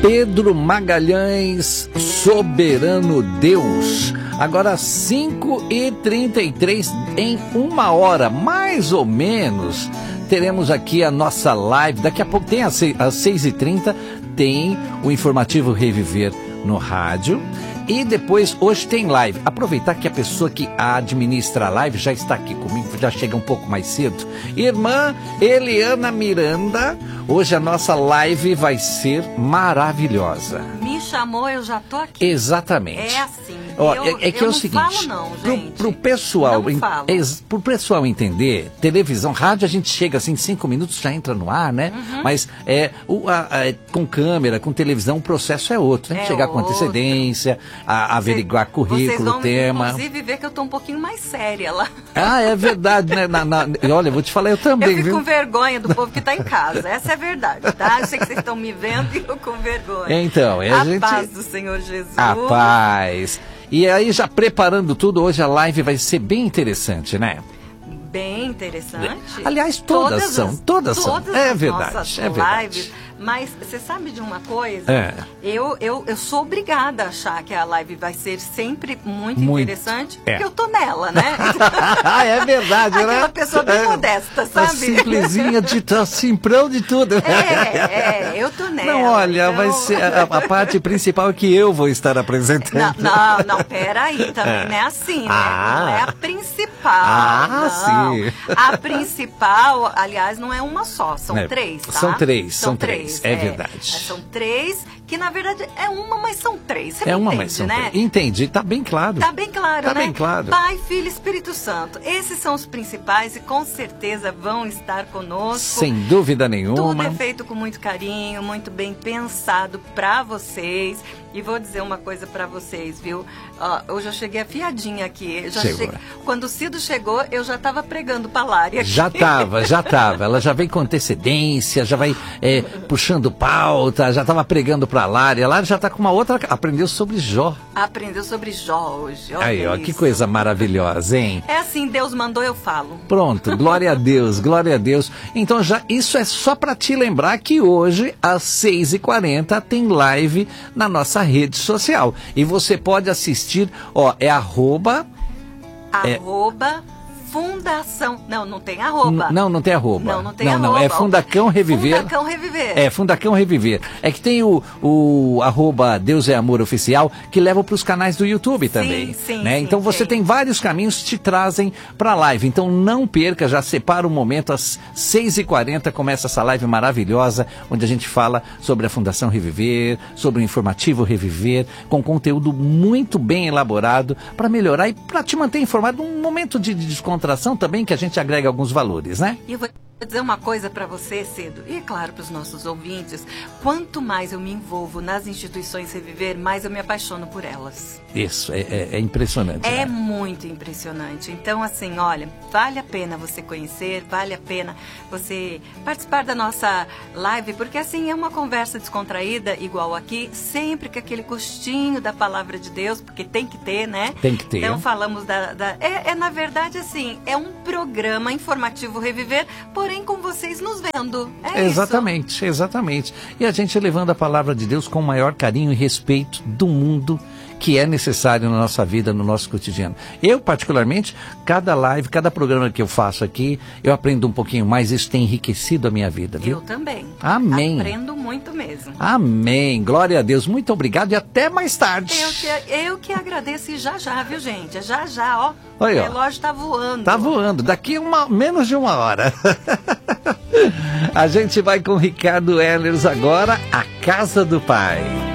Pedro Magalhães, Soberano Deus. Agora 5h33, em 1 hora, mais ou menos, teremos aqui a nossa live. Daqui a pouco tem às 6h30, tem o Informativo Reviver no rádio. E depois, hoje tem live. Aproveitar que a pessoa que administra a live já está aqui comigo, já chega um pouco mais cedo. Irmã Eliana Miranda, hoje a nossa live vai ser maravilhosa. Me chamou, eu já tô aqui. Exatamente. É assim. Ó, é que é o seguinte, falo não, gente. Pro pessoal entender, televisão, rádio a gente chega assim, 5 minutos já entra no ar, né? Uhum. Mas com câmera, com televisão, o processo é outro. Tem que chegar com antecedência, averiguar currículo, vão, tema. Inclusive, ver que eu tô um pouquinho mais séria lá. Ah, é verdade, né? Olha, eu vou te falar, eu também, eu fico viu? com vergonha do povo que tá em casa. Essa é a verdade, tá? Eu sei que vocês estão me vendo e eu com vergonha. Então, a paz do Senhor Jesus. A paz. E aí, já preparando tudo, hoje a live vai ser bem interessante, né? Bem interessante. Aliás, todas são. É verdade, é verdade. Lives. Mas você sabe de uma coisa? Eu sou obrigada a achar que a live vai ser sempre muito interessante, porque eu tô nela, né? É verdade, aquela né? Aquela pessoa bem modesta, sabe? Simplesinha, simprão de tudo. Eu tô nela. Não, olha, vai ser a parte principal que eu vou estar apresentando. Não, peraí, também não é assim, né? Não é a principal. Sim. A principal, aliás, não é uma só, são 3, tá? São três. É verdade. São 3, que na verdade é uma, mas são 3. Você mas são 3. Entendi, tá bem claro. Tá bem claro, né? Tá bem claro. Pai, Filho e Espírito Santo. Esses são os principais e com certeza vão estar conosco. Sem dúvida nenhuma. Tudo é feito com muito carinho, muito bem pensado pra vocês. E vou dizer uma coisa pra vocês, viu? Hoje eu cheguei afiadinha aqui. Quando o Cido chegou, eu já tava pregando pra Lari aqui. Já tava. Ela já vem com antecedência, já vai puxando pauta, já tava pregando pra Lari. A Lari já tá com uma outra... Aprendeu sobre Jó. Aprendeu sobre Jó hoje. Aí, ó, que coisa maravilhosa, hein? É assim, Deus mandou, eu falo. Pronto, glória a Deus, glória a Deus. Então, isso é só pra te lembrar que hoje, às 6h40, tem live na nossa rede social. E você pode assistir, é arroba Fundação. Não tem arroba. Não tem arroba. Não tem arroba. É Fundacão Reviver. Fundacão Reviver. É, Fundacão Reviver. É que tem o arroba Deus é Amor Oficial, que leva para os canais do YouTube também. Sim, né? Então você tem vários caminhos que te trazem para a live. Então não perca, já separa um momento, às 6h40 começa essa live maravilhosa, onde a gente fala sobre a Fundação Reviver, sobre o Informativo Reviver, com conteúdo muito bem elaborado para melhorar e para te manter informado num momento de descontração também, que a gente agrega alguns valores, né? E eu vou dizer uma coisa para você, Cedo, e claro para os nossos ouvintes: quanto mais eu me envolvo nas instituições Reviver, mais eu me apaixono por elas. Isso, é impressionante. É né? muito impressionante. Então, assim, olha, vale a pena você conhecer, vale a pena você participar da nossa live, porque assim, é uma conversa descontraída, igual aqui, sempre com aquele gostinho da palavra de Deus, porque tem que ter, né? Tem que ter. Então, falamos na verdade, assim, é um programa informativo Reviver, porém com vocês nos vendo. Exatamente. E a gente levando a palavra de Deus com o maior carinho e respeito do mundo que é necessário na nossa vida, no nosso cotidiano. Eu, particularmente, cada live, cada programa que eu faço aqui, eu aprendo um pouquinho mais, isso tem enriquecido a minha vida, viu? Eu também. Amém. Aprendo muito mesmo. Amém. Glória a Deus. Muito obrigado e até mais tarde. Eu que agradeço e já, viu, gente? Já, ó. Oi, o relógio tá voando. Tá voando. Daqui menos de 1 hora. A gente vai com o Ricardo Ehlers agora, A Casa do Pai.